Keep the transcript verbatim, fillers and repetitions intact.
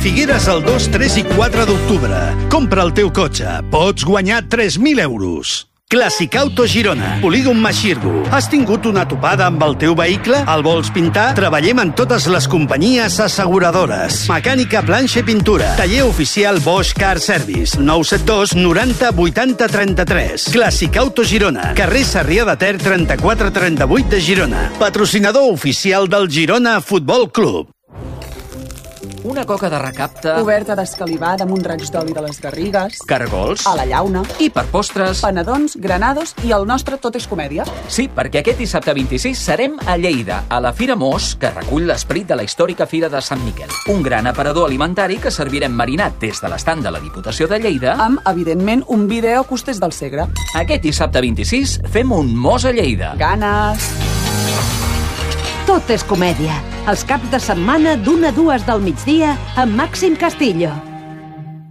Figueres el dos, tres i quatre d'octubre. Compra el teu cotxe. Pots guanyar tres mil euros. Clàssic Auto Girona, Polígon Maxirgo. Has tingut una topada amb el teu vehicle? El vols pintar? Treballem en totes les companyies asseguradores. Mecànica, planxa i pintura. Taller oficial Bosch Car Service. nou set dos noranta vuitanta trenta-tres. Clàssic Auto Girona, carrer Sarrià de Ter trenta-quatre trenta-vuit de Girona. Patrocinador oficial del Girona Futbol Club. Una coca de recapte... Oberta d'escalivada amb un raig d'oli de les Garrigues... Caragols... A la llauna... I per postres... Panadons, granados i el nostre Tot és comèdia. Sí, perquè aquest dissabte vint-i-sis serem a Lleida, a la Fira Mos, que recull l'esperit de la històrica Fira de Sant Miquel. Un gran aparador alimentari que servirem marinat des de l'estand de la Diputació de Lleida... Amb, evidentment, un vídeo costers del Segre. Aquest dissabte vint-i-sis fem un Mos a Lleida. Ganes... Tot és comèdia. Els caps de setmana d'una a dues del migdia amb Màxim Castillo.